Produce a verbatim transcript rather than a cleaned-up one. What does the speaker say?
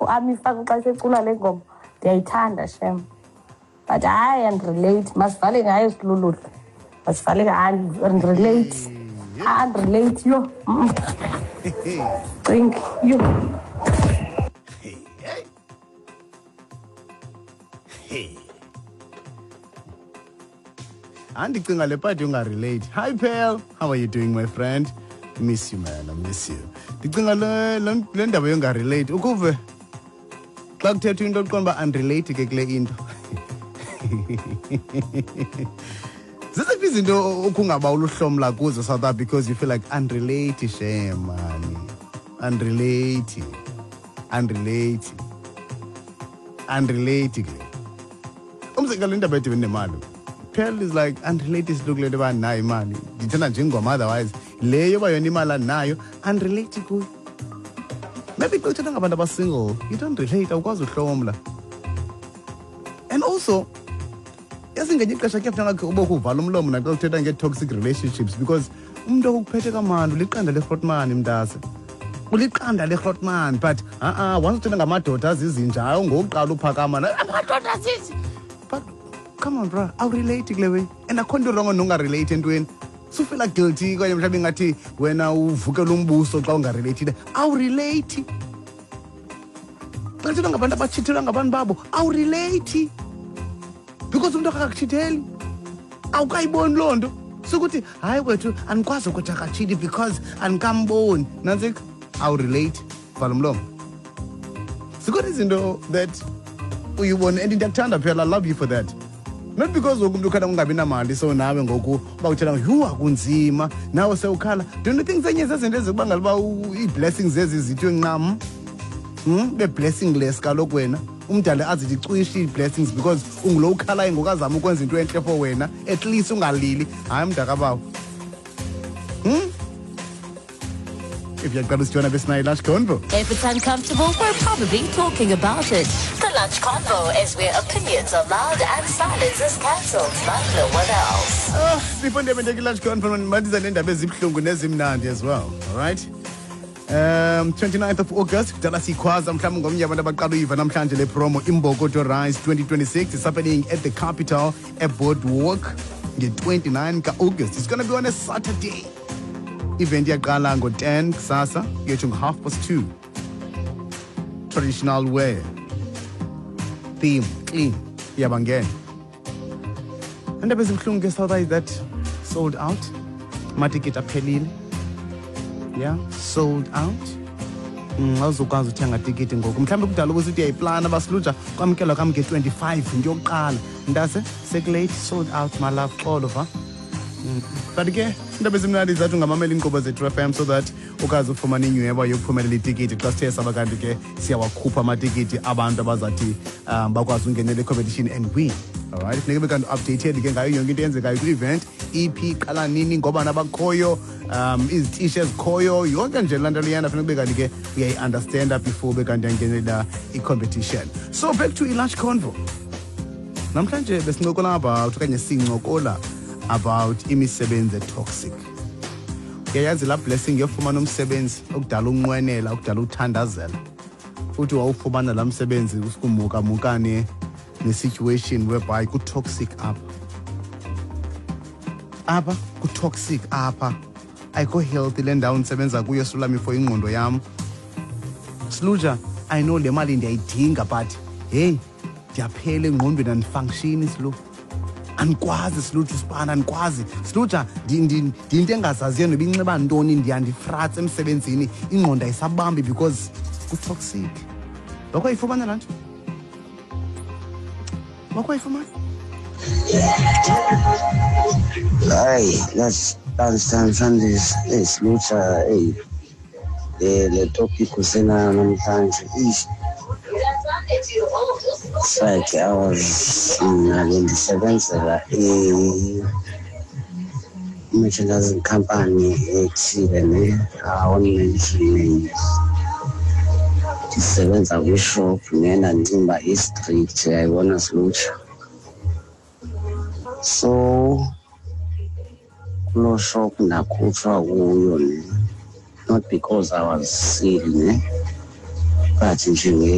amifaka xa secula le ngoma ndiyayithanda shem but hayi andirelate masivale ngayo silululu masivale andirelate andirelate yo think yo andicinga le part ungarelate. Hi Pearl, how are you doing my friend? Miss you man, I miss you. Ndicinga le le ndaba yongarelate ukuve xa kuthethwa into oqonda uba unrelate ke kule into. Ziziphi izinto okungaba uluhlomla kuzo South Africa because you feel like unrelate shame man. Unrelate. Unrelate. Unrelate. Umzekelo indaba edibene nemali. Pearl is like unrelated to le ba nayo imali. Ngithanda nje ingoma otherwise leyo ba yona imali anayo unrelated kuyo. Maybe xa uthetha ngabantu aba single, you don't relate, awukwazi uhlomla. And also yasingenye ixesha kuyafuna ngakho uba kuvala umlomo naxa uthetha nge-toxic relationships because umuntu okuphethe kamandi uliqanda le-Grootman mntase. Uliqanda le-Grootman but uh-uh once uthetha ngamadoda azizinja hayi ngokuqala uphakama amadoda azizi. But come on bro, I'll relate kule way and akho nto wrong nongarelate entweni. So feel like guilty kwaye mhlawumbe ngathi wena uvukela umbuso xa ungarelate. I'll relate. Xa uthetha ngabantu abachithela ngabantu babo, I'll relate. Because umuntu akakuchitheli awukayiboni loo nto sokuthi hayi wethu andikwazi ukuthi akachili because andikamboni nansi I'll relate vala umlomo. Zikhona izinto that uyibone and ndiyakuthanda phela, I love you for that. Not because wokumuntu ukhana ungabi namali so nawe ngoku bawuthela yu akunzima nawe sewukhala. Do you think zenye zezinto ezikubangela uba ii-blessings ezi zithiwe ncam hmm be-blessingless kaloku wena umdala azithi cishe blessings because ungulo ukhalayo ngokazama ukwenza into enhle for wena at least ungalili hayi mntakabawo. Hmm if you're going to join us tonight, lunch convo. If it's uncomfortable, we're probably talking about it. The lunch convo is where opinions are loud and silence is cancelled. Like no one else. Oh, before they take lunch convo, mandiza nendaba ezibhlungu nezimnandi as well. All right. Um, twenty-ninth of August, Dala Sikwaza, mhlawumbe ngomnye abantu abaqala uyiva namhlanje le promo Imbokodo Rise twenty twenty-six is happening at the capital at Boardwalk on twenty-ninth of August. It's going to be on a Saturday. Event yaqala ngo ten kusasa kuyotsho ngo-half past two. Traditional wear. Theme, clean. Iyabangena. Indaba ezibhlungu ke South is that sold out. Amatikiti aphelile. Yeah, sold out. Awuzokwazi uthenga tikiti ngoku. Mhlawumbe kudala ukuthi uyayiplana basiluja kwamkelwa kamke twenty-five into yokuqala. Ndase sekulate sold out my love all over. But ke indaba ezimnandi zathi ungamamela inkqubo zethu F M so that ukwazi ukufumana inyhweba yokuphumelela itikiti xa sithe saba kanti ke siyawakhupha amatikiti abantu abazathi um bakwazi ungenela i-competition and win. Alright, funeka bekanti updated ke ngayo yonke into eyenzekayo kwi-event. E P qala nini ngoba nabakhoyo um izithisha ezikhoyo yonke nje laa nto leyana funeka bekanti ke uyayi-understanda before bekanti yangenela i-competition. So back to i-lunch convo. Namhlanje besincokola about okanye sincokola about imisebenzi etoxic. Uyayazi la blessing yofumana umsebenzi okudala unqwenela okudala uthandazela. Futhi wawufumana la msebenzi usikumuka mukane ne-situation whereby ku-toxic apha. Apha ku-toxic apha. Ayikho healthy le ndawo ndisebenza kuyo Sulami for ingqondo yam. Sluja, I know le mali ndiyayidinga but hey ndiyaphela engqondweni andifunctioni Slu. Anikwazi Sluja usipana anikwazi. Sluja ndinto engazaziyo noba inxiba ntoni ndiyandifratsa emsebenzini ingqondo ayisabambi because ku-toxic. Wakwayifumana laa nto? Wakwayifumana? Hayi, let's understand Sundays. Hey, Sluja, hey. Le topic usena namhlanje. It's like I was in the sebenzela i-merchandising company ethile ne awonmentioning ndisebenza kwishop nena ndimba i-strict yayibona Sluja. So kuloo shop ndakhutshwa kuyo ne not because I was silly ne but nje